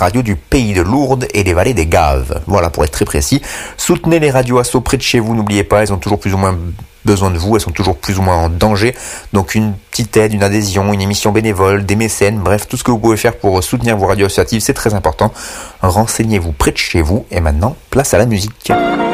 radio du pays de Lourdes et des vallées des Gaves. Voilà, pour être très précis. Soutenez les radios asso près de chez vous, n'oubliez pas, elles ont toujours plus ou moins besoin de vous, elles sont toujours plus ou moins en danger. Donc une petite aide, une adhésion, une émission bénévole, des mécènes, bref, tout ce que vous pouvez faire pour soutenir vos radios associatives, c'est très important. Renseignez-vous près de chez vous. Et maintenant, place à la musique.